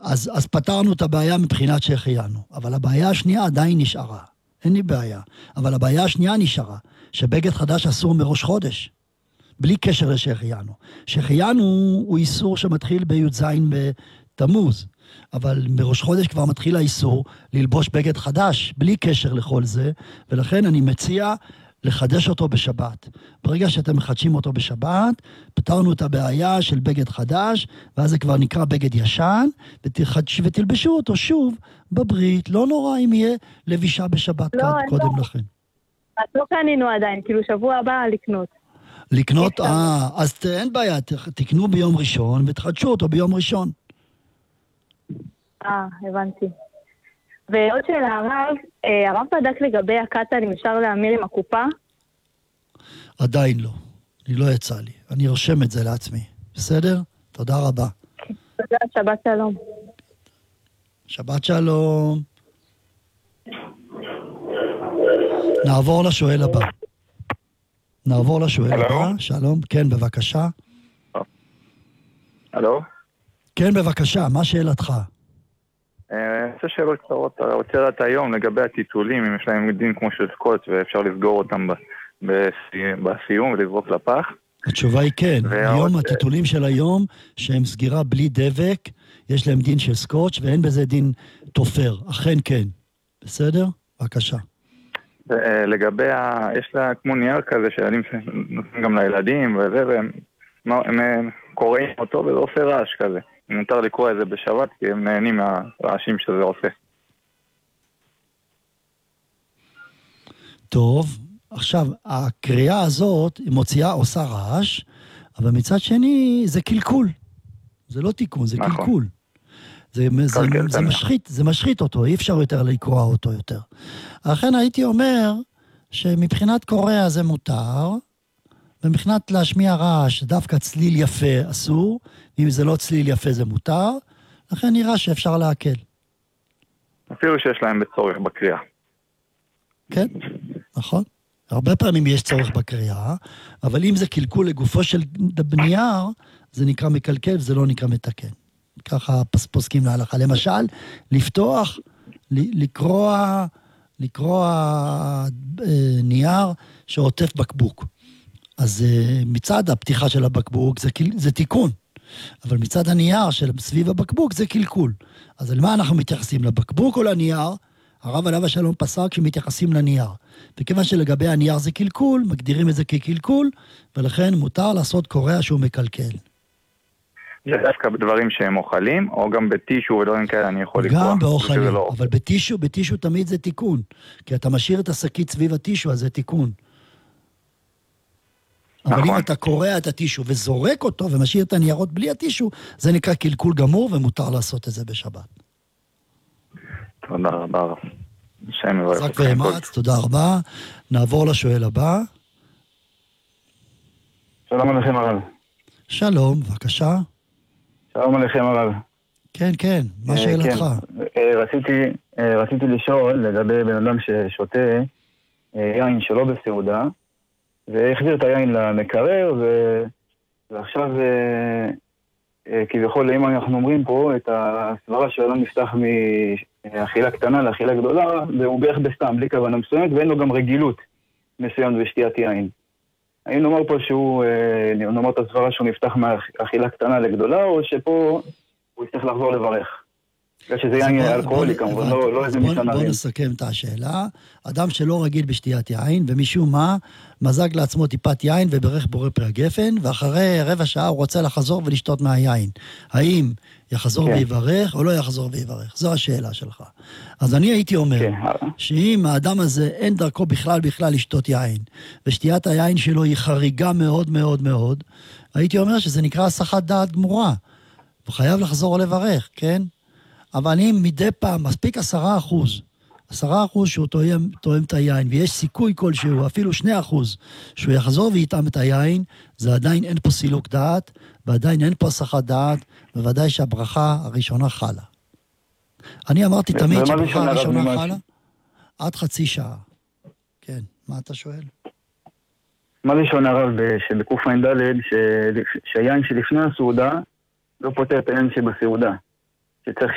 אז פתרנו את הבעיה מבחינת שהחיינו. אבל הבעיה השנייה עדיין נשארה. אין לי בעיה. אבל הבעיה השנייה נשארה, שבגד חדש אסור מראש חודש. בלי קשר לשהחיינו. שהחיינו הוא איסור שמתחיל בי"ז בתמוז. אבל מראש חודש כבר מתחיל האיסור ללבוש בגד חדש, בלי קשר לכל זה. ולכן אני מציע לחדש אותו בשבת. ברגע שאתם מחדשים אותו בשבת, פתרנו את הבעיה של בגד חדש, ואז זה כבר נקרא בגד ישן, ותלבשו אותו שוב בברית. לא נורא אם יהיה לבישה בשבת קודם לכן. אז לא קנינו עדיין, כאילו שבוע הבא לקנות. לקנות? אז אין בעיה, תקנו ביום ראשון, ותחדשו אותו ביום ראשון. הבנתי. ועוד שאלה, הרב בדק לגבי הקטן, אם אפשר להמיר עם הקופה? עדיין לא. אני לא יצא לי. אני רושם את זה לעצמי. בסדר? תודה רבה. תודה, שבת שלום. שבת שלום. נעבור לשואל הבא. שלום. כן, בבקשה. הלו? כן, בבקשה. מה שאלתך? אני רוצה שאלות קצרות. רוצה לדעת היום לגבי הטיטולים, אם יש להם דין כמו של סקוט ואפשר לסגור אותם בסיום ולזרוק לפח. התשובה היא כן. היום הטיטולים של היום, שהם סגירה בלי דבק, יש להם דין של סקוטש ואין בזה דין תופר. אכן כן. בסדר? בבקשה. לגבי, יש לה כמו נייר כזה שילדים נותנים גם לילדים וזה, והם קוראים אותו וזה עושה רעש כזה. מותר לקרוא את זה בשבת כי הם נהנים מהרעשים שזה עושה. טוב, עכשיו, הקריאה הזאת מוציאה, עושה רעש, אבל מצד שני זה קלקול. זה לא תיקון, זה קלקול. זה משחית אותו, אי אפשר יותר לקרוא אותו יותר. לכן הייתי אומר שמבחינת קוריאה זה מותר, ומבחינת להשמיע רעש, דווקא צליל יפה אסור, אם זה לא צליל יפה זה מותר, לכן נראה שאפשר להקל. אפילו שיש להם בצורך בקריאה. כן, נכון. הרבה פעמים יש צורך בקריאה, אבל אם זה קלקול לגופו של בנייר, זה נקרא מקלקל, זה לא נקרא מתקן. ככה פוסקים להלכה. למשל, לפתוח, לקרוא נייר שעוטף בקבוק. אז מצד הפתיחה של הבקבוק זה תיקון. אבל מצד הנייר של סביב הבקבוק זה קלקול. אז על מה אנחנו מתייחסים? לבקבוק או לנייר? הרב עליו השלום פסק שמתייחסים לנייר. וכיוון שלגבי הנייר זה קלקול, מגדירים את זה כקלקול, ולכן מותר לעשות קוריאה שהוא מקלקל. זה דווקא בדברים שהם אוכלים, או גם בטישו ודברים כאלה אני יכול לקרוא. גם באוכלים, אבל בטישו תמיד זה תיקון. כי אתה משאיר את השקית סביב הטישו, אז זה תיקון. אבל אם אתה קורא את הטישו וזורק אותו ומשאיר את הניירות בלי הטישו, זה נקרא קלקול גמור ומותר לעשות את זה בשבת. תודה רבה. חזק ואמץ, תודה רבה. נעבור לשואל הבא. שלום עליכם הרב. שלום, בבקשה. שלום עליכם הרב. כן, כן, מה שאלתך? רציתי לשאול לגבי בן אדם ששותה יין שלא בסעודה, והחזיר את היין למקרר, ועכשיו כביכול, אם אנחנו אומרים פה, את הסברה שאדם נפתח מאכילה קטנה לאכילה גדולה, והוא בערך בסתם, בלי כוונה מסוימת, ואין לו גם רגילות מסוימת בשתיית יין. האם נאמר פה שהוא, נאמר את הסברה שהוא נפתח מאכילה קטנה לגדולה, או שפה הוא יצטרך לחזור לברך? בגלל שזה יין אלכוהולי כמובן, לא איזה משנה. בוא נסכם את השאלה. אדם שלא רגיל בשתיית יין, ומשום מה, מזג לעצמו טיפת יין וברך בורא פרי הגפן, ואחרי רבע שעה הוא רוצה לחזור ולשתות מהיין. האם יחזור ויברך או לא יחזור ויברך? זו השאלה שלך. אז אני הייתי אומר, שאם האדם הזה אין דרכו בכלל לשתות יין, ושתיית היין שלו היא חריגה מאוד מאוד מאוד, הייתי אומר שזה נקרא הסחת דעת גמורה. הוא חייב לחזור לברך, כן? אבל אם מדי פעם, מספיק 10%, 10% שהוא תואם את היין, ויש סיכוי כלשהו, אפילו 2%, שהוא יחזור ויטעם את היין, זה עדיין אין פה סילוק דעת, ועדיין אין פה הסחת דעת, בוודאי שהברכה הראשונה חלה. אני אמרתי תמיד שהברכה הראשונה חלה, עד חצי שעה. כן, מה אתה שואל? מה זה שונה הרב שבקוף עין ד' שהיין שלפני הסעודה לא פותר את היין שבסעודה? שצריך